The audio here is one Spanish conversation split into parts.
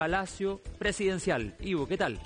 Palacio Presidencial. Ivo, ¿qué tal?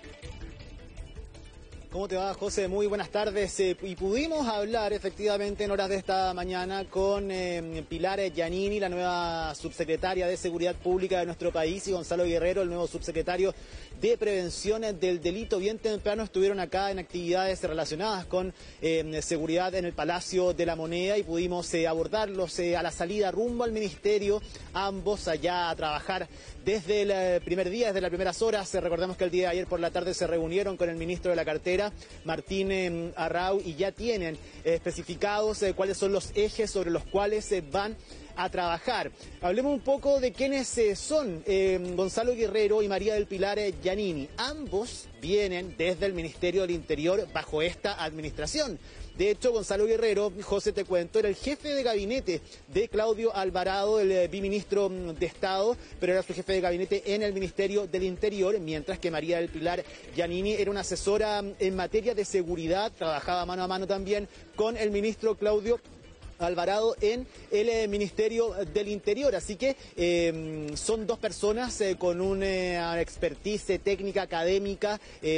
¿Cómo te va, José? Muy buenas tardes. Y pudimos hablar efectivamente en horas de esta mañana con Pilar Giannini, la nueva subsecretaria de Seguridad Pública de nuestro país, y Gonzalo Guerrero, el nuevo subsecretario de Prevención del Delito. Bien temprano estuvieron acá en actividades relacionadas con seguridad en el Palacio de la Moneda y pudimos abordarlos a la salida rumbo al ministerio, ambos allá a trabajar desde el primer día, desde las primeras horas. Recordemos que el día de ayer por la tarde se reunieron con el ministro de la cartera, Martín Arrau, y ya tienen especificados cuáles son los ejes sobre los cuales van a trabajar. Hablemos un poco de quiénes son Gonzalo Guerrero y María del Pilar Giannini. Ambos vienen desde el Ministerio del Interior bajo esta administración. De hecho, Gonzalo Guerrero, José, te cuento, era el jefe de gabinete de Claudio Alvarado, el biministro de Estado, pero era su jefe de gabinete en el Ministerio del Interior, mientras que María del Pilar Giannini era una asesora en materia de seguridad, trabajaba mano a mano también con el ministro Claudio Alvarado en el Ministerio del Interior. Así que son dos personas con una expertise técnica, académica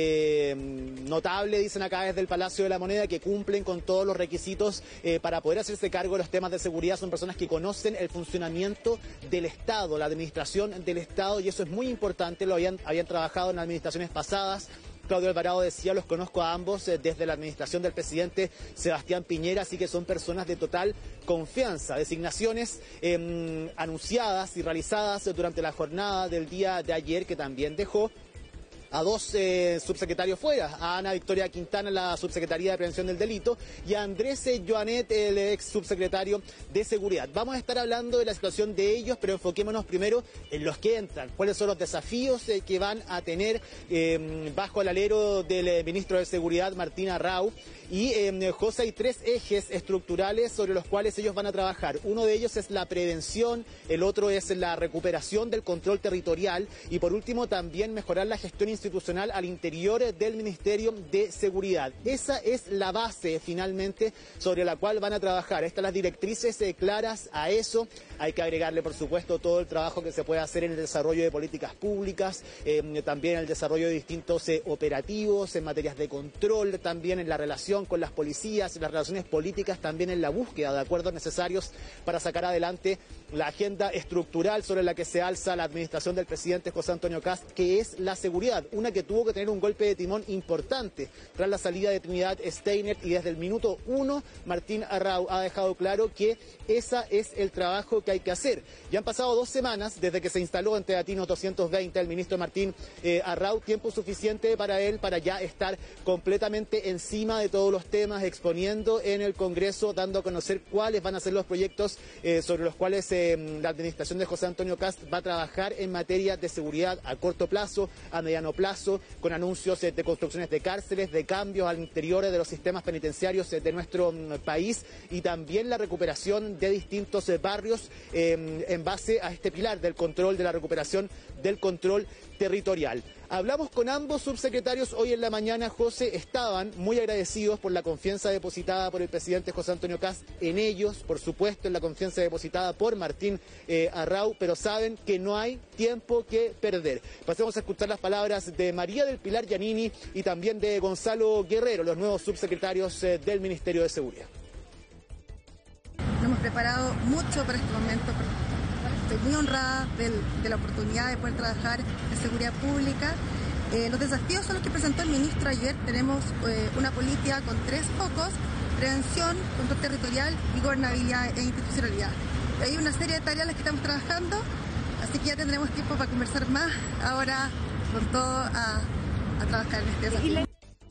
notable, dicen acá desde el Palacio de la Moneda, que cumplen con todos los requisitos para poder hacerse cargo de los temas de seguridad. Son personas que conocen el funcionamiento del Estado, la administración del Estado, y eso es muy importante. Habían trabajado en administraciones pasadas. Claudio Alvarado decía, los conozco a ambos desde la administración del presidente Sebastián Piñera, así que son personas de total confianza. Designaciones anunciadas y realizadas durante la jornada del día de ayer, que también dejó a dos subsecretarios fuera, a Ana Victoria Quintana, la subsecretaría de Prevención del Delito, y a Andrés Joanet, el ex subsecretario de Seguridad. Vamos a estar hablando de la situación de ellos, pero enfoquémonos primero en los que entran. ¿Cuáles son los desafíos que van a tener bajo el alero del ministro de Seguridad, Martín Arrau? Y, José, hay tres ejes estructurales sobre los cuales ellos van a trabajar. Uno de ellos es la prevención, el otro es la recuperación del control territorial y, por último, también mejorar la gestión institucional al interior del Ministerio de Seguridad. Esa es la base, finalmente, sobre la cual van a trabajar. Están las directrices claras a eso. Hay que agregarle, por supuesto, todo el trabajo que se puede hacer en el desarrollo de políticas públicas, también el desarrollo de distintos operativos, en materias de control, también en la relación con las policías, las relaciones políticas, también en la búsqueda de acuerdos necesarios para sacar adelante la agenda estructural sobre la que se alza la administración del presidente José Antonio Kast, que es la seguridad, una que tuvo que tener un golpe de timón importante tras la salida de Trinidad Steiner, y desde el minuto uno Martín Arrau ha dejado claro que ese es el trabajo que hay que hacer. Ya han pasado 2 semanas desde que se instaló en Teatinos 220 el ministro Martín Arrau, tiempo suficiente para él para ya estar completamente encima de todos los temas, exponiendo en el Congreso, dando a conocer cuáles van a ser los proyectos sobre los cuales la administración de José Antonio Kast va a trabajar en materia de seguridad a corto plazo, a mediano plazo, con anuncios de construcciones de cárceles, de cambios al interior de los sistemas penitenciarios de nuestro país, y también la recuperación de distintos barrios en base a este pilar del control, de la recuperación del control territorial. Hablamos con ambos subsecretarios hoy en la mañana, José. Estaban muy agradecidos por la confianza depositada por el presidente José Antonio Kast en ellos, por supuesto en la confianza depositada por Martín Arrau, pero saben que no hay tiempo que perder. Pasemos a escuchar las palabras de María del Pilar Giannini y también de Gonzalo Guerrero, los nuevos subsecretarios del Ministerio de Seguridad. Nos hemos preparado mucho para este momento. Estoy muy honrada de la oportunidad de poder trabajar en seguridad pública. Los desafíos son los que presentó el ministro ayer. Tenemos una política con 3 focos: prevención, control territorial y gobernabilidad e institucionalidad. Hay una serie de tareas en las que estamos trabajando, así que ya tendremos tiempo para conversar más ahora con todo a trabajar en este desafío.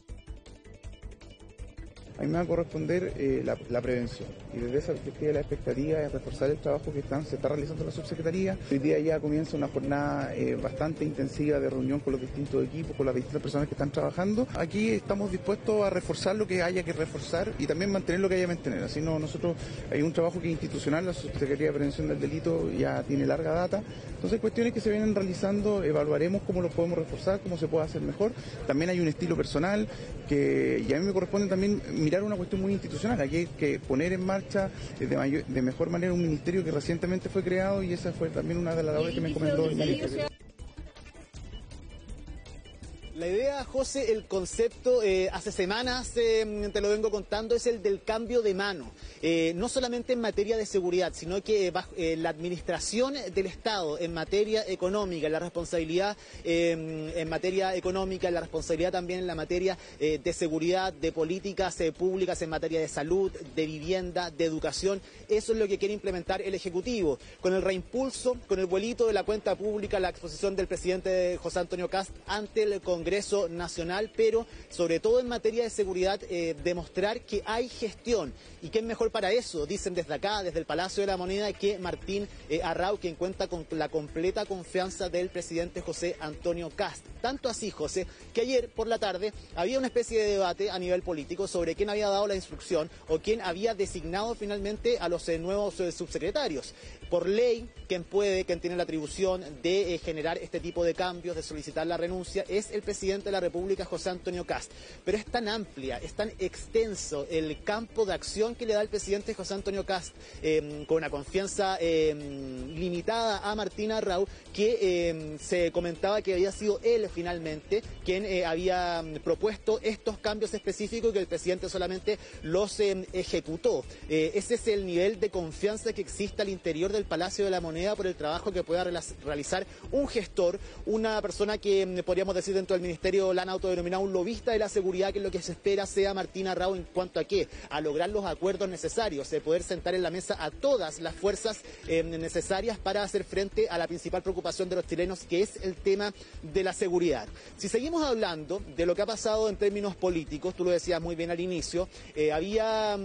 A mí me va a corresponder la prevención, y desde esa perspectiva la expectativa es reforzar el trabajo que se está realizando en la subsecretaría. Hoy día ya comienza una jornada bastante intensiva de reunión con los distintos equipos, con las distintas personas que están trabajando. Aquí estamos dispuestos a reforzar lo que haya que reforzar y también mantener lo que haya que mantener. Así no, nosotros hay un trabajo que es institucional, la Subsecretaría de Prevención del Delito ya tiene larga data. Entonces, cuestiones que se vienen realizando, evaluaremos cómo lo podemos reforzar, cómo se puede hacer mejor. También hay un estilo personal y a mí me corresponde también mirar una cuestión muy institucional. Aquí hay que poner en marcha de mejor manera un ministerio que recientemente fue creado, y esa fue también una de las labores que me encomendó el ministerio. La idea, José, el concepto, hace semanas te lo vengo contando, es el del cambio de mano. No solamente en materia de seguridad, sino que la administración del Estado en materia económica, la responsabilidad en materia económica, la responsabilidad también en la materia de seguridad, de políticas públicas en materia de salud, de vivienda, de educación. Eso es lo que quiere implementar el Ejecutivo. Con el reimpulso, con el vuelito de la cuenta pública, la exposición del presidente José Antonio Kast ante el Congreso Nacional, pero sobre todo en materia de seguridad, demostrar que hay gestión. ¿Y qué es mejor para eso? Dicen desde acá, desde el Palacio de la Moneda, que Martín Arrau, quien cuenta con la completa confianza del presidente José Antonio Kast. Tanto así, José, que ayer por la tarde había una especie de debate a nivel político sobre quién había dado la instrucción o quién había designado finalmente a los nuevos subsecretarios. Por ley, quien tiene la atribución de generar este tipo de cambios, de solicitar la renuncia, es el presidente de la República, José Antonio Kast. Pero es tan amplia, es tan extenso el campo de acción que le da el presidente José Antonio Kast, con una confianza limitada a Martín Arrau, que se comentaba que había sido él finalmente quien había propuesto estos cambios específicos y que el presidente solamente los ejecutó. Ese es el nivel de confianza que existe al interior del Palacio de la Moneda por el trabajo que pueda realizar un gestor, una persona que podríamos decir dentro del Ministerio la han autodenominado un lobista de la seguridad, que lo que se espera sea Martín Arrau en cuanto a qué, a lograr los acuerdos necesarios, de poder sentar en la mesa a todas las fuerzas necesarias para hacer frente a la principal preocupación de los chilenos, que es el tema de la seguridad. Si seguimos hablando de lo que ha pasado en términos políticos, tú lo decías muy bien al inicio, había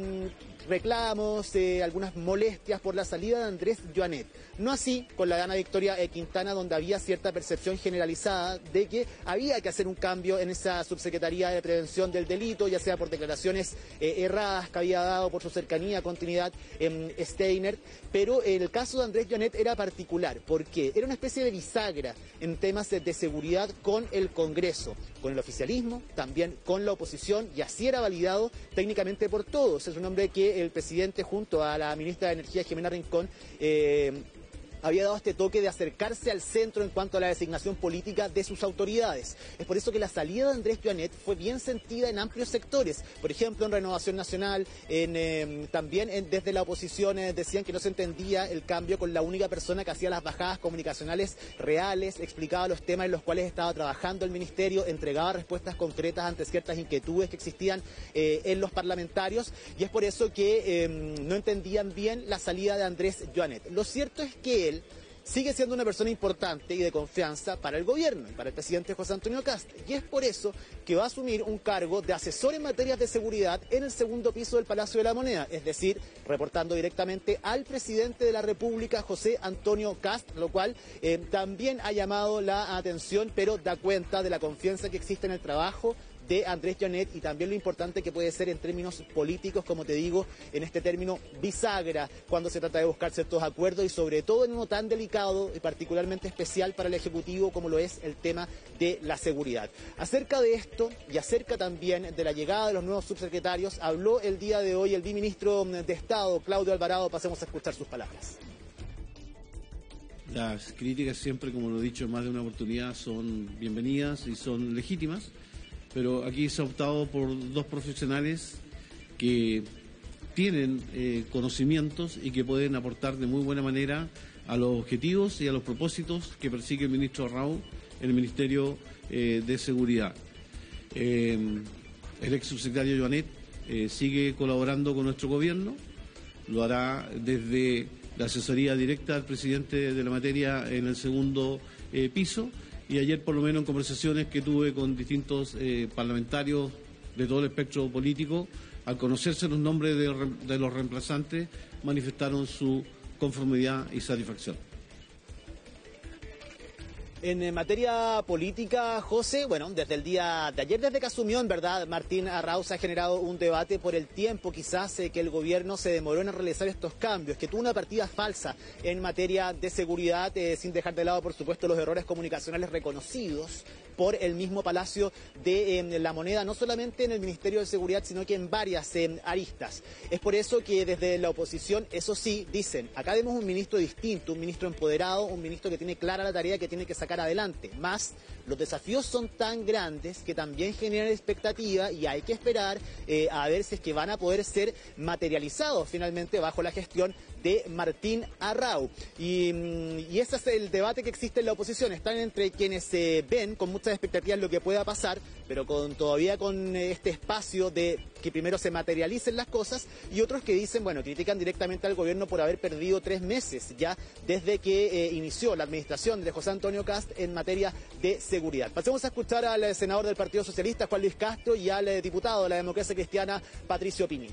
reclamos, algunas molestias por la salida de Andrés Joanet. No así con la gana Victoria Quintana, donde había cierta percepción generalizada de que había que hacer un cambio en esa subsecretaría de prevención del delito, ya sea por declaraciones erradas que había dado por su cercanía, continuidad Steiner, pero el caso de Andrés Joanet era particular, porque era una especie de bisagra en temas de seguridad con el Congreso, con el oficialismo, también con la oposición, y así era validado técnicamente por todos. Es un hombre que el presidente, junto a la ministra de Energía, Jimena Rincón, había dado este toque de acercarse al centro en cuanto a la designación política de sus autoridades. Es por eso que la salida de Andrés Joanet fue bien sentida en amplios sectores. Por ejemplo, en Renovación Nacional, también desde la oposición decían que no se entendía el cambio con la única persona que hacía las bajadas comunicacionales reales, explicaba los temas en los cuales estaba trabajando el ministerio, entregaba respuestas concretas ante ciertas inquietudes que existían en los parlamentarios, y es por eso que no entendían bien la salida de Andrés Joanet. Lo cierto es que él sigue siendo una persona importante y de confianza para el gobierno y para el presidente José Antonio Kast, y es por eso que va a asumir un cargo de asesor en materias de seguridad en el segundo piso del Palacio de la Moneda, es decir, reportando directamente al presidente de la República, José Antonio Kast, lo cual también ha llamado la atención, pero da cuenta de la confianza que existe en el trabajo de Andrés Joanet y también lo importante que puede ser en términos políticos, como te digo, en este término bisagra, cuando se trata de buscar ciertos acuerdos y sobre todo en uno tan delicado y particularmente especial para el Ejecutivo como lo es el tema de la seguridad. Acerca de esto y acerca también de la llegada de los nuevos subsecretarios, habló el día de hoy el viceministro de Estado, Claudio Alvarado. Pasemos a escuchar sus palabras. Las críticas siempre, como lo he dicho en más de una oportunidad, son bienvenidas y son legítimas. Pero aquí se ha optado por dos profesionales que tienen conocimientos y que pueden aportar de muy buena manera a los objetivos y a los propósitos que persigue el ministro Arrau en el Ministerio de Seguridad. El ex subsecretario Joanet sigue colaborando con nuestro gobierno, lo hará desde la asesoría directa al presidente de la materia en el segundo piso. Y ayer, por lo menos en conversaciones que tuve con distintos parlamentarios de todo el espectro político, al conocerse los nombres de los reemplazantes, manifestaron su conformidad y satisfacción. En materia política, José, bueno, desde el día de ayer, desde que asumió, en verdad, Martín Arrau, se ha generado un debate por el tiempo quizás que el gobierno se demoró en realizar estos cambios, que tuvo una partida falsa en materia de seguridad, sin dejar de lado, por supuesto, los errores comunicacionales reconocidos por el mismo Palacio de la Moneda, no solamente en el Ministerio de Seguridad, sino que en varias aristas. Es por eso que desde la oposición, eso sí, dicen, acá vemos un ministro distinto, un ministro empoderado, un ministro que tiene clara la tarea que tiene que sacar adelante. Más, los desafíos son tan grandes que también generan expectativa y hay que esperar a ver si es que van a poder ser materializados finalmente bajo la gestión de Martín Arrau. Y ese es el debate que existe en la oposición. Están entre quienes ven con muchas expectativas lo que pueda pasar, pero todavía con este espacio de que primero se materialicen las cosas, y otros que dicen, bueno, critican directamente al gobierno por haber perdido 3 meses ya desde que inició la administración de José Antonio Kast en materia de seguridad. Pasemos a escuchar al senador del Partido Socialista, Juan Luis Castro, y al diputado de la Democracia Cristiana, Patricio Pinilla.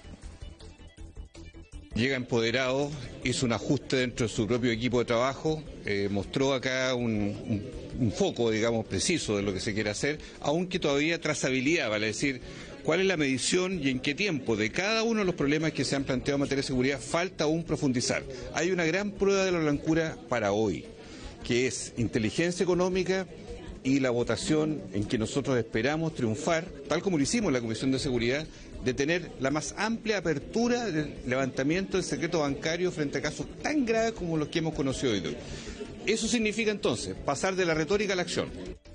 Llega empoderado, hizo un ajuste dentro de su propio equipo de trabajo, mostró acá un foco, digamos, preciso de lo que se quiere hacer, aunque todavía trazabilidad, vale decir, cuál es la medición y en qué tiempo de cada uno de los problemas que se han planteado en materia de seguridad falta aún profundizar. Hay una gran prueba de la blancura para hoy, que es inteligencia económica y la votación en que nosotros esperamos triunfar, tal como lo hicimos en la Comisión de Seguridad, de tener la más amplia apertura del levantamiento del secreto bancario frente a casos tan graves como los que hemos conocido hoy. Eso significa entonces pasar de la retórica a la acción.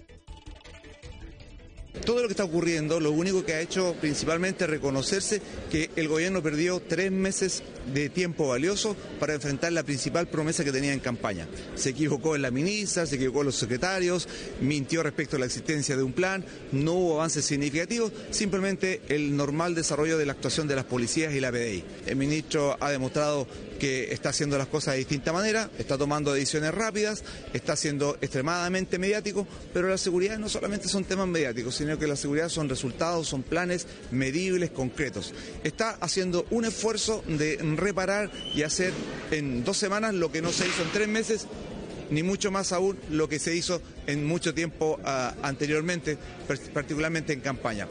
Todo lo que está ocurriendo, lo único que ha hecho principalmente es reconocerse que el gobierno perdió 3 meses de tiempo valioso para enfrentar la principal promesa que tenía en campaña. Se equivocó en la ministra, se equivocó en los secretarios, mintió respecto a la existencia de un plan, no hubo avances significativos, simplemente el normal desarrollo de la actuación de las policías y la PDI. El ministro ha demostrado que está haciendo las cosas de distinta manera, está tomando decisiones rápidas, está siendo extremadamente mediático, pero la seguridad no solamente son temas mediáticos, sino que la seguridad son resultados, son planes medibles, concretos. Está haciendo un esfuerzo de reparar y hacer en 2 semanas lo que no se hizo en 3 meses, ni mucho más aún lo que se hizo en mucho tiempo anteriormente, particularmente en campaña.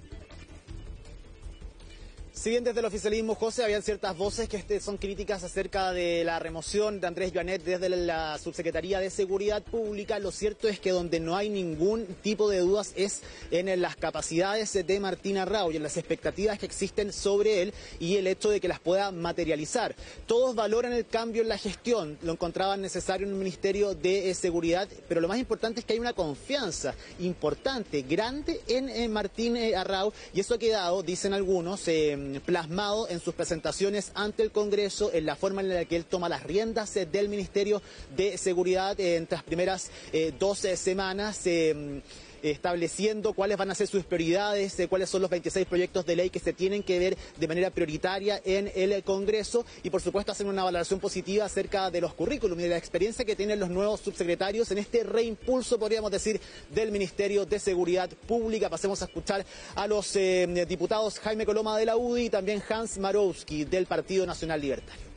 Si bien desde el oficialismo, José, habían ciertas voces que son críticas acerca de la remoción de Andrés Joanet desde la Subsecretaría de Seguridad Pública, lo cierto es que donde no hay ningún tipo de dudas es en las capacidades de Martín Arrau y en las expectativas que existen sobre él y el hecho de que las pueda materializar. Todos valoran el cambio en la gestión, lo encontraban necesario en el Ministerio de Seguridad, pero lo más importante es que hay una confianza importante, grande en Martín Arrau, y eso ha quedado, dicen algunos, plasmado en sus presentaciones ante el Congreso, en la forma en la que él toma las riendas del Ministerio de Seguridad en las primeras 12 semanas, estableciendo cuáles van a ser sus prioridades, cuáles son los 26 proyectos de ley que se tienen que ver de manera prioritaria en el Congreso y por supuesto hacer una valoración positiva acerca de los currículum y de la experiencia que tienen los nuevos subsecretarios en este reimpulso, podríamos decir, del Ministerio de Seguridad Pública. Pasemos a escuchar a los diputados Jaime Coloma de la UDI y también Hans Marowski del Partido Nacional Libertario.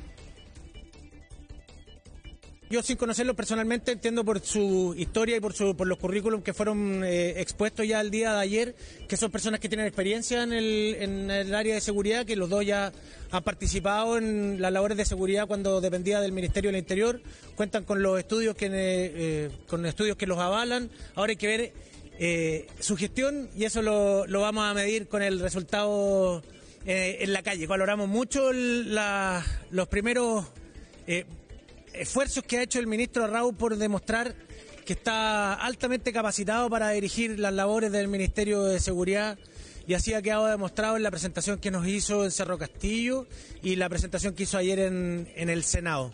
Yo, sin conocerlo personalmente, entiendo por su historia y por los currículums que fueron expuestos ya el día de ayer, que son personas que tienen experiencia en el área de seguridad, que los dos ya han participado en las labores de seguridad cuando dependía del Ministerio del Interior, cuentan con los estudios que los avalan. Ahora hay que ver su gestión y eso lo vamos a medir con el resultado en la calle. Valoramos mucho los primeros esfuerzos que ha hecho el ministro Arrau por demostrar que está altamente capacitado para dirigir las labores del Ministerio de Seguridad, y así ha quedado demostrado en la presentación que nos hizo en Cerro Castillo y la presentación que hizo ayer en el Senado.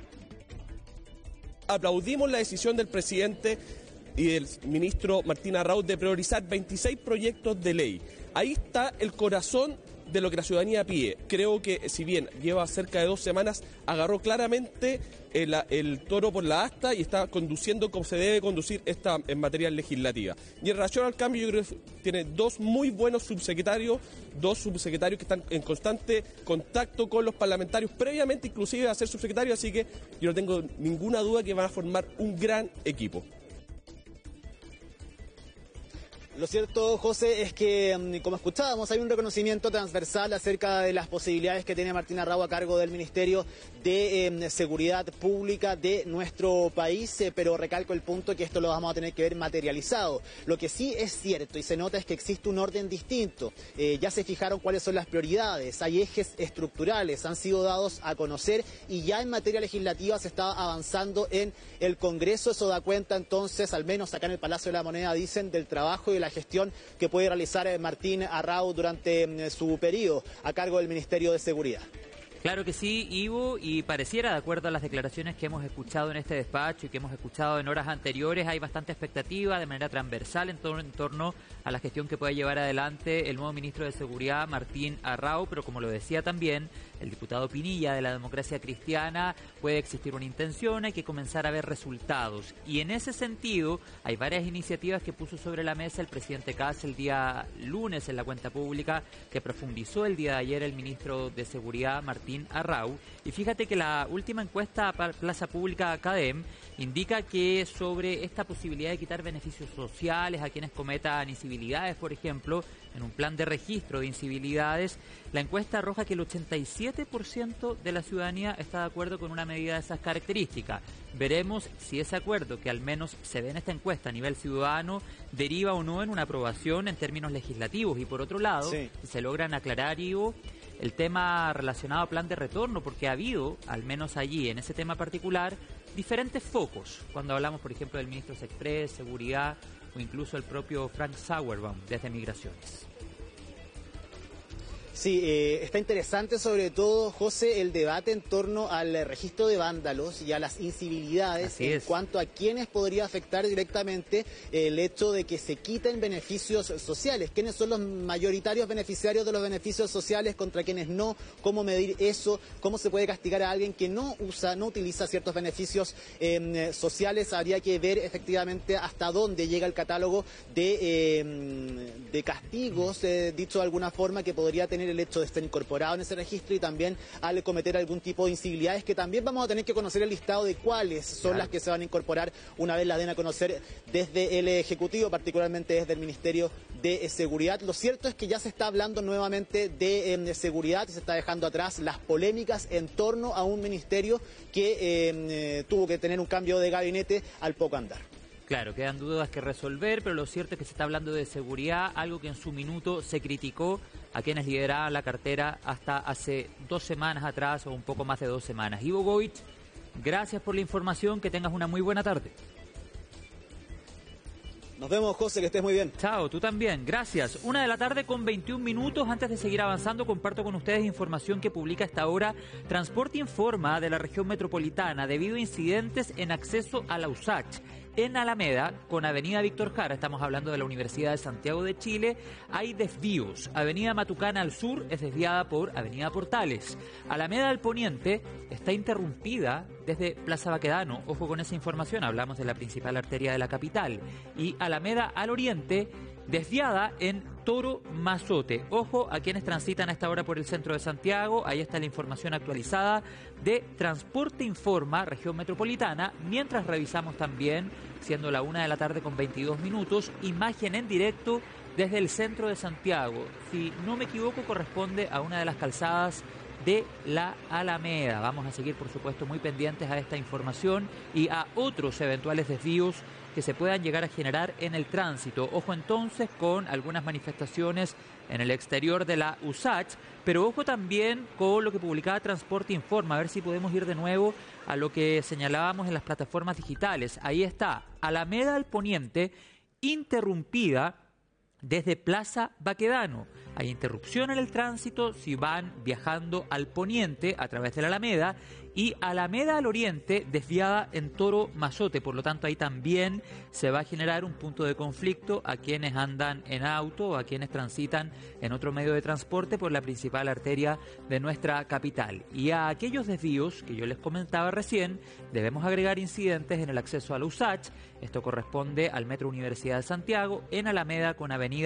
Aplaudimos la decisión del presidente y del ministro Martín Arrau de priorizar 26 proyectos de ley. Ahí está el corazón de lo que la ciudadanía pide. Creo que si bien lleva cerca de 2 semanas, agarró claramente el toro por la asta y está conduciendo como se debe conducir esta en materia legislativa. Y en relación al cambio, yo creo que tiene 2 muy buenos subsecretarios, 2 subsecretarios que están en constante contacto con los parlamentarios, previamente inclusive a ser subsecretarios, así que yo no tengo ninguna duda que van a formar un gran equipo. Lo cierto, José, es que, como escuchábamos, hay un reconocimiento transversal acerca de las posibilidades que tiene Martín Arrau a cargo del Ministerio de Seguridad Pública de nuestro país, pero recalco el punto que esto lo vamos a tener que ver materializado. Lo que sí es cierto y se nota es que existe un orden distinto. Ya se fijaron cuáles son las prioridades, hay ejes estructurales, han sido dados a conocer y ya en materia legislativa se está avanzando en el Congreso. Eso da cuenta entonces, al menos acá en el Palacio de la Moneda, dicen, del trabajo y la gestión que puede realizar Martín Arrau durante su periodo a cargo del Ministerio de Seguridad. Claro que sí, Ivo, y pareciera, de acuerdo a las declaraciones que hemos escuchado en este despacho y que hemos escuchado en horas anteriores, hay bastante expectativa de manera transversal en torno a la gestión que puede llevar adelante el nuevo ministro de Seguridad, Martín Arrau, pero como lo decía también el diputado Pinilla de la Democracia Cristiana, puede existir una intención, hay que comenzar a ver resultados. Y en ese sentido, hay varias iniciativas que puso sobre la mesa el presidente Kast el día lunes en la cuenta pública, que profundizó el día de ayer el ministro de Seguridad, Martín Arrau. Y fíjate que la última encuesta Plaza Pública Academ indica que sobre esta posibilidad de quitar beneficios sociales a quienes cometan incivilidades, por ejemplo, en un plan de registro de incivilidades, la encuesta arroja que el 87% de la ciudadanía está de acuerdo con una medida de esas características. Veremos si ese acuerdo, que al menos se ve en esta encuesta a nivel ciudadano, deriva o no en una aprobación en términos legislativos. Y por otro lado, si se logran aclarar, Ivo, el tema relacionado al plan de retorno, porque ha habido, al menos allí, en ese tema particular, diferentes focos. Cuando hablamos, por ejemplo, del ministro Sexpress, Seguridad, o incluso el propio Frank Sauerbaum desde Migraciones. Sí, está interesante sobre todo, José, el debate en torno al registro de vándalos y a las incivilidades en cuanto a quiénes podría afectar directamente el hecho de que se quiten beneficios sociales. ¿Quiénes son los mayoritarios beneficiarios de los beneficios sociales, contra quienes no? ¿Cómo medir eso? ¿Cómo se puede castigar a alguien que no utiliza ciertos beneficios sociales? Habría que ver efectivamente hasta dónde llega el catálogo de castigos, dicho de alguna forma, que podría tener el hecho de estar incorporado en ese registro y también al cometer algún tipo de incivilidades, que también vamos a tener que conocer el listado de cuáles son las que se van a incorporar una vez la den a conocer desde el Ejecutivo, particularmente desde el Ministerio de Seguridad. Lo cierto es que ya se está hablando nuevamente de seguridad y se está dejando atrás las polémicas en torno a un ministerio que tuvo que tener un cambio de gabinete al poco andar. Claro, quedan dudas que resolver, pero lo cierto es que se está hablando de seguridad, algo que en su minuto se criticó a quienes lideraban la cartera hasta hace 2 semanas atrás o un poco más de 2 semanas. Ivo Goich, gracias por la información, que tengas una muy buena tarde. Nos vemos, José, que estés muy bien. Chao, tú también, gracias. 1:21 p.m. Antes de seguir avanzando, comparto con ustedes información que publica a esta hora Transporte Informa de la región metropolitana debido a incidentes en acceso a la USACH. En Alameda, con Avenida Víctor Jara, estamos hablando de la Universidad de Santiago de Chile, hay desvíos. Avenida Matucana al sur es desviada por Avenida Portales. Alameda al poniente está interrumpida desde Plaza Baquedano. Ojo con esa información, hablamos de la principal arteria de la capital. Y Alameda al oriente, desviada en Toro Mazote. Ojo a quienes transitan a esta hora por el centro de Santiago. Ahí está la información actualizada de Transporte Informa, región metropolitana. Mientras revisamos también, siendo la 1:22 p.m, imagen en directo desde el centro de Santiago. Si no me equivoco, corresponde a una de las calzadas de la Alameda. Vamos a seguir, por supuesto, muy pendientes a esta información y a otros eventuales desvíos que se puedan llegar a generar en el tránsito. Ojo entonces con algunas manifestaciones en el exterior de la USACH, pero ojo también con lo que publicaba Transporte Informa, a ver si podemos ir de nuevo a lo que señalábamos en las plataformas digitales. Ahí está, Alameda al poniente, interrumpida desde Plaza Baquedano. Hay interrupción en el tránsito si van viajando al poniente a través de la Alameda, y Alameda al oriente desviada en Toro Mazote. Por lo tanto, ahí también se va a generar un punto de conflicto a quienes andan en auto o a quienes transitan en otro medio de transporte por la principal arteria de nuestra capital. Y a aquellos desvíos que yo les comentaba recién, debemos agregar incidentes en el acceso a la USACH. Esto corresponde al Metro Universidad de Santiago, en Alameda con Avenida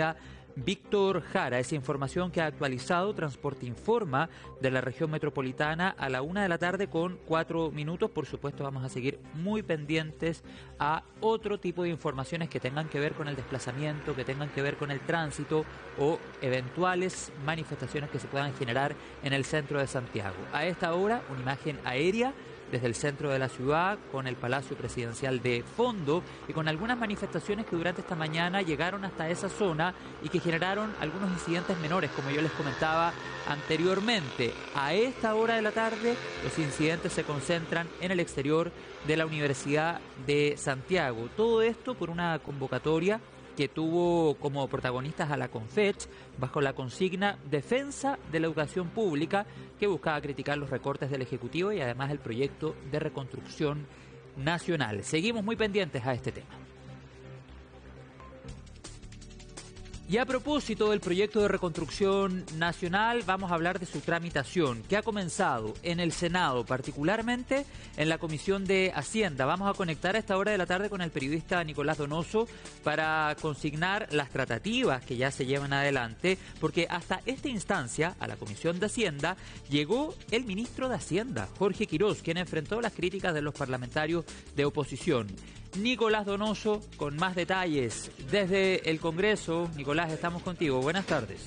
Víctor Jara. Esa información que ha actualizado Transporte Informa de la región metropolitana a la 1 de la tarde con 4 minutos. Por supuesto, vamos a seguir muy pendientes a otro tipo de informaciones que tengan que ver con el desplazamiento, que tengan que ver con el tránsito o eventuales manifestaciones que se puedan generar en el centro de Santiago. A esta hora, una imagen aérea desde el centro de la ciudad, con el Palacio Presidencial de fondo y con algunas manifestaciones que durante esta mañana llegaron hasta esa zona y que generaron algunos incidentes menores, como yo les comentaba anteriormente. A esta hora de la tarde, los incidentes se concentran en el exterior de la Universidad de Santiago. Todo esto por una convocatoria que tuvo como protagonistas a la CONFECH bajo la consigna Defensa de la Educación Pública, que buscaba criticar los recortes del Ejecutivo y además el proyecto de reconstrucción nacional. Seguimos muy pendientes a este tema. Y a propósito del proyecto de reconstrucción nacional, vamos a hablar de su tramitación, que ha comenzado en el Senado, particularmente en la Comisión de Hacienda. Vamos a conectar a esta hora de la tarde con el periodista Nicolás Donoso para consignar las tratativas que ya se llevan adelante, porque hasta esta instancia, a la Comisión de Hacienda, llegó el ministro de Hacienda, Jorge Quirós, quien enfrentó las críticas de los parlamentarios de oposición. Nicolás Donoso, con más detalles desde el Congreso. Nicolás, estamos contigo. Buenas tardes.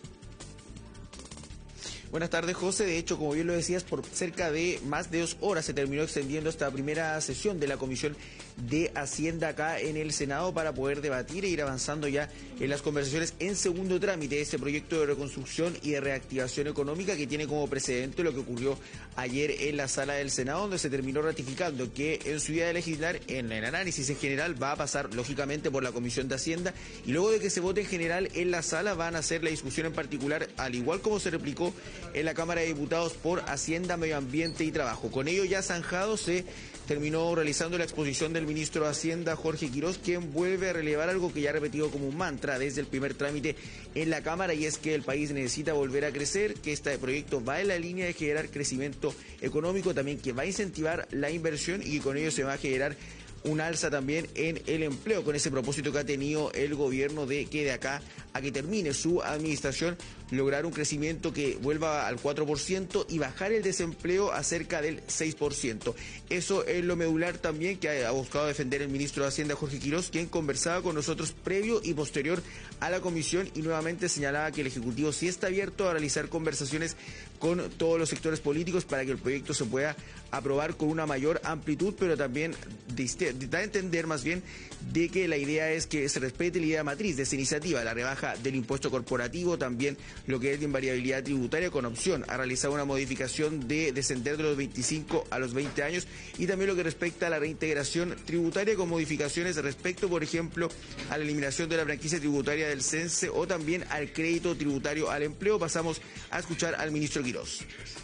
Buenas tardes, José. De hecho, como bien lo decías, por cerca de más de 2 horas se terminó extendiendo esta primera sesión de la Comisión de Hacienda acá en el Senado para poder debatir e ir avanzando ya en las conversaciones en segundo trámite de este proyecto de reconstrucción y de reactivación económica, que tiene como precedente lo que ocurrió ayer en la sala del Senado, donde se terminó ratificando que en su día de legislar, en el análisis en general, va a pasar lógicamente por la Comisión de Hacienda, y luego de que se vote en general en la sala van a hacer la discusión en particular, al igual como se replicó en la Cámara de Diputados, por Hacienda, Medio Ambiente y Trabajo. Con ello ya zanjado, se terminó realizando la exposición del ministro de Hacienda, Jorge Quirós, quien vuelve a relevar algo que ya ha repetido como un mantra desde el primer trámite en la Cámara, y es que el país necesita volver a crecer, que este proyecto va en la línea de generar crecimiento económico, también que va a incentivar la inversión y que con ello se va a generar un alza también en el empleo, con ese propósito que ha tenido el gobierno de que de acá a que termine su administración lograr un crecimiento que vuelva al 4% y bajar el desempleo a cerca del 6%. Eso es lo medular también que ha buscado defender el ministro de Hacienda, Jorge Quirós, quien conversaba con nosotros previo y posterior a la comisión y nuevamente señalaba que el Ejecutivo sí está abierto a realizar conversaciones con todos los sectores políticos para que el proyecto se pueda aprobar con una mayor amplitud, pero también da a entender más bien de que la idea es que se respete la idea matriz de esa iniciativa, la rebaja del impuesto corporativo, también lo que es de invariabilidad tributaria, con opción a realizar una modificación de descender de los 25 a los 20 años, y también lo que respecta a la reintegración tributaria, con modificaciones respecto, por ejemplo, a la eliminación de la franquicia tributaria del CENSE o también al crédito tributario al empleo. Pasamos a escuchar al ministro Quirós.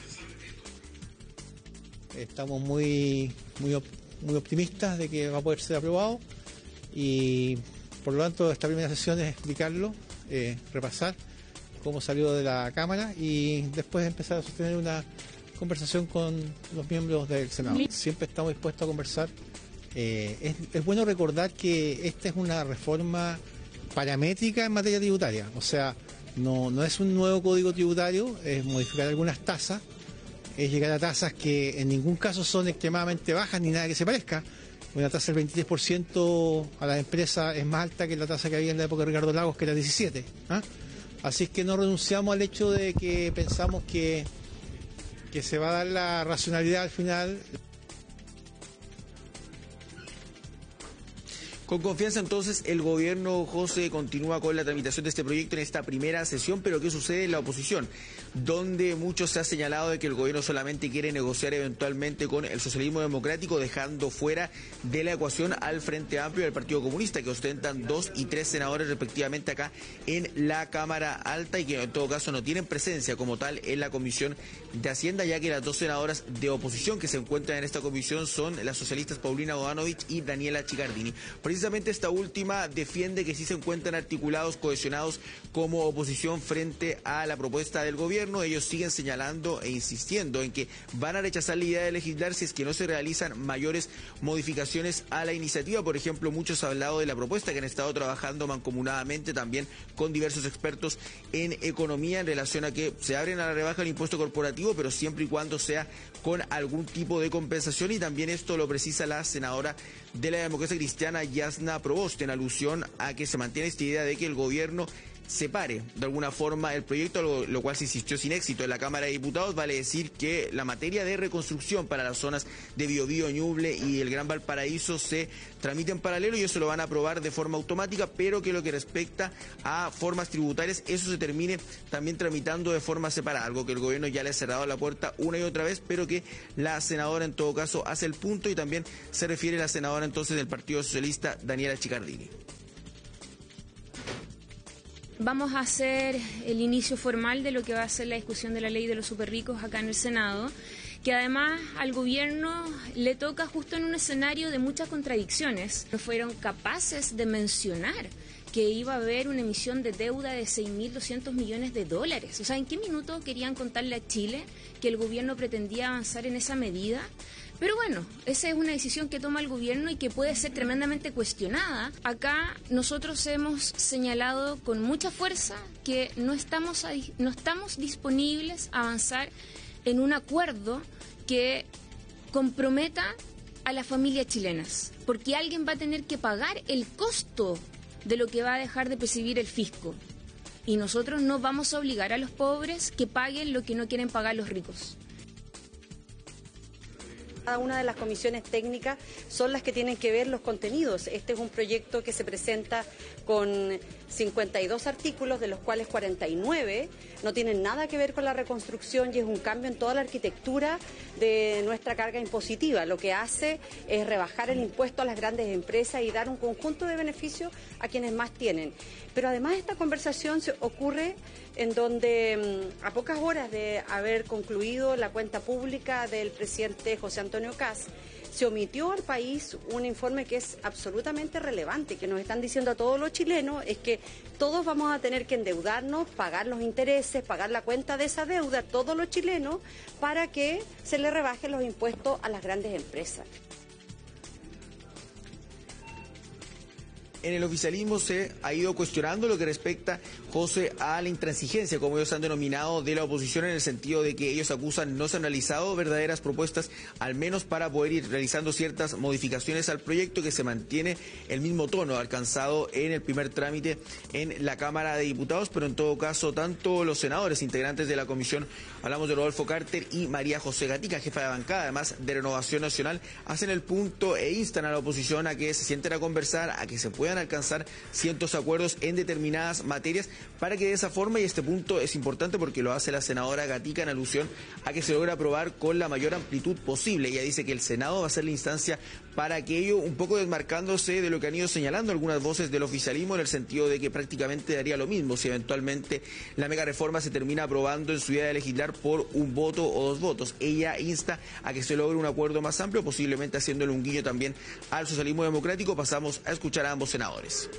Estamos muy optimistas de que va a poder ser aprobado, y por lo tanto esta primera sesión es explicarlo, repasar cómo salió de la Cámara y después empezar a sostener una conversación con los miembros del Senado. Siempre estamos dispuestos a conversar. Es bueno recordar que esta es una reforma paramétrica en materia tributaria, o sea, no es un nuevo código tributario, es modificar algunas tasas, es llegar a tasas que en ningún caso son extremadamente bajas ni nada que se parezca. Una tasa del 23% a las empresas es más alta que la tasa que había en la época de Ricardo Lagos, que era 17%. Así es que no renunciamos al hecho de que pensamos que se va a dar la racionalidad al final. Con confianza, entonces, el gobierno, José, continúa con la tramitación de este proyecto en esta primera sesión, pero ¿qué sucede en la oposición? Donde mucho se ha señalado de que el gobierno solamente quiere negociar eventualmente con el socialismo democrático, dejando fuera de la ecuación al Frente Amplio y al Partido Comunista, que ostentan 2 y 3 senadores respectivamente acá en la Cámara Alta, y que en todo caso no tienen presencia como tal en la Comisión de Hacienda, ya que las 2 senadoras de oposición que se encuentran en esta comisión son las socialistas Paulina Bodanovich y Daniela Chicardini. Por precisamente esta última defiende que sí se encuentran articulados, cohesionados como oposición frente a la propuesta del gobierno. Ellos siguen señalando e insistiendo en que van a rechazar la idea de legislar si es que no se realizan mayores modificaciones a la iniciativa. Por ejemplo, muchos han hablado de la propuesta que han estado trabajando mancomunadamente también con diversos expertos en economía en relación a que se abren a la rebaja del impuesto corporativo, pero siempre y cuando sea con algún tipo de compensación, y también esto lo precisa la senadora de la Democracia Cristiana, Yasna Proboste, en alusión a que se mantiene esta idea de que el gobierno separe de alguna forma el proyecto, lo cual se insistió sin éxito en la Cámara de Diputados. Vale decir que la materia de reconstrucción para las zonas de Biobío, Ñuble y el Gran Valparaíso se tramita en paralelo y eso lo van a aprobar de forma automática, pero que lo que respecta a formas tributarias, eso se termine también tramitando de forma separada, algo que el gobierno ya le ha cerrado la puerta una y otra vez, pero que la senadora en todo caso hace el punto, y también se refiere la senadora entonces del Partido Socialista, Daniela Chicardini. Vamos a hacer el inicio formal de lo que va a ser la discusión de la ley de los superricos acá en el Senado, que además al gobierno le toca justo en un escenario de muchas contradicciones. No fueron capaces de mencionar que iba a haber una emisión de deuda de 6.200 millones de dólares. O sea, ¿en qué minuto querían contarle a Chile que el gobierno pretendía avanzar en esa medida? Pero bueno, esa es una decisión que toma el gobierno y que puede ser tremendamente cuestionada. Acá nosotros hemos señalado con mucha fuerza que no estamos disponibles a avanzar en un acuerdo que comprometa a las familias chilenas, porque alguien va a tener que pagar el costo de lo que va a dejar de percibir el fisco. Y nosotros no vamos a obligar a los pobres que paguen lo que no quieren pagar los ricos. Cada una de las comisiones técnicas son las que tienen que ver los contenidos. Este es un proyecto que se presenta con 52 artículos, de los cuales 49 no tienen nada que ver con la reconstrucción, y es un cambio en toda la arquitectura de nuestra carga impositiva. Lo que hace es rebajar el impuesto a las grandes empresas y dar un conjunto de beneficios a quienes más tienen. Pero además esta conversación ocurre en donde, a pocas horas de haber concluido la cuenta pública del presidente José Antonio Kast, se omitió al país un informe que es absolutamente relevante, que nos están diciendo a todos los chilenos, es que todos vamos a tener que endeudarnos, pagar los intereses, pagar la cuenta de esa deuda, todos los chilenos, para que se le rebajen los impuestos a las grandes empresas. En el oficialismo se ha ido cuestionando lo que respecta, José, a la intransigencia, como ellos han denominado, de la oposición, en el sentido de que ellos acusan no se han realizado verdaderas propuestas, al menos para poder ir realizando ciertas modificaciones al proyecto, que se mantiene el mismo tono alcanzado en el primer trámite en la Cámara de Diputados, pero en todo caso, tanto los senadores integrantes de la comisión, hablamos de Rodolfo Carter y María José Gatica, jefa de bancada, además de Renovación Nacional, hacen el punto e instan a la oposición a que se sienten a conversar, a que se puedan alcanzar ciertos acuerdos en determinadas materias, para que de esa forma, y este punto es importante porque lo hace la senadora Gatica en alusión a que se logre aprobar con la mayor amplitud posible. Ella dice que el Senado va a ser la instancia para aquello, un poco desmarcándose de lo que han ido señalando algunas voces del oficialismo, en el sentido de que prácticamente daría lo mismo si eventualmente la mega reforma se termina aprobando en su idea de legislar por un voto o dos votos. Ella insta a que se logre un acuerdo más amplio, posiblemente haciéndole un guiño también al socialismo democrático. Pasamos a escuchar a ambos senadores.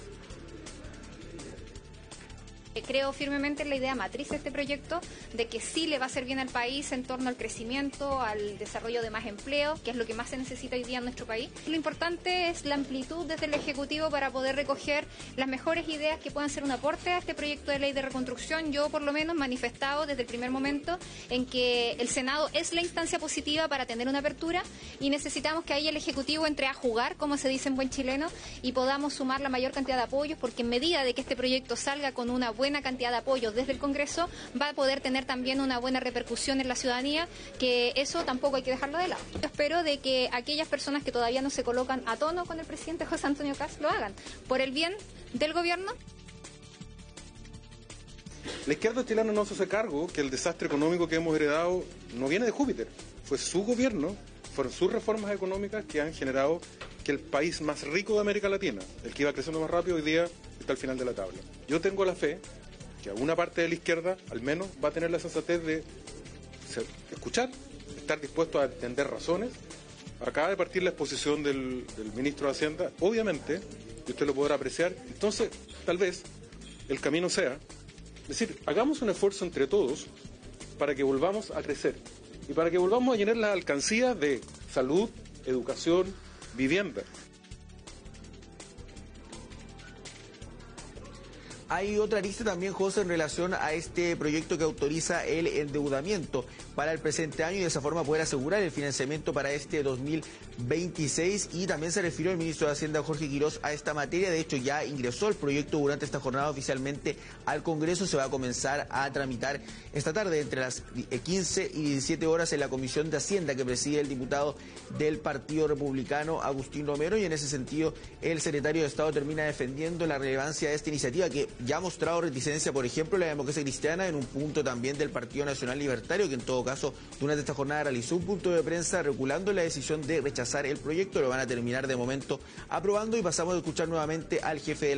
Creo firmemente en la idea matriz de este proyecto, de que sí le va a hacer bien al país en torno al crecimiento, al desarrollo de más empleo, que es lo que más se necesita hoy día en nuestro país. Lo importante es la amplitud desde el Ejecutivo para poder recoger las mejores ideas que puedan ser un aporte a este proyecto de ley de reconstrucción. Yo, por lo menos, manifestado desde el primer momento en que el Senado es la instancia positiva para tener una apertura, y necesitamos que ahí el Ejecutivo entre a jugar, como se dice en buen chileno, y podamos sumar la mayor cantidad de apoyos, porque en medida de que este proyecto salga con una buena cantidad de apoyos desde el Congreso, va a poder tener también una buena repercusión en la ciudadanía, que eso tampoco hay que dejarlo de lado. Yo espero de que aquellas personas que todavía no se colocan a tono con el presidente José Antonio Kast lo hagan, por el bien del gobierno. La izquierda chilena no se hace cargo que el desastre económico que hemos heredado no viene de Júpiter, fue su gobierno, fueron sus reformas económicas que han generado que el país más rico de América Latina, el que iba creciendo más rápido, hoy día está al final de la tabla. Yo tengo la fe que alguna parte de la izquierda, al menos, va a tener la sensatez de escuchar, estar dispuesto a entender razones. Acaba de partir la exposición del ministro de Hacienda. Obviamente, y usted lo podrá apreciar. Entonces, tal vez el camino sea, decir, hagamos un esfuerzo entre todos para que volvamos a crecer y para que volvamos a llenar las alcancías de salud, educación, vivienda. Hay otra lista también, José, en relación a este proyecto que autoriza el endeudamiento para el presente año y de esa forma poder asegurar el financiamiento para este 2026. Y también se refirió el ministro de Hacienda, Jorge Quirós, a esta materia. De hecho, ya ingresó el proyecto durante esta jornada oficialmente al Congreso. Se va a comenzar a tramitar esta tarde entre las 15 y 17 horas en la Comisión de Hacienda que preside el diputado del Partido Republicano, Agustín Romero. Y en ese sentido, el secretario de Estado termina defendiendo la relevancia de esta iniciativa que ya ha mostrado reticencia, por ejemplo, la Democracia Cristiana en un punto también del Partido Nacional Libertario, que en todo caso durante esta jornada realizó un punto de prensa reculando la decisión de rechazar el proyecto. Lo van a terminar de momento aprobando y pasamos a escuchar nuevamente al jefe de la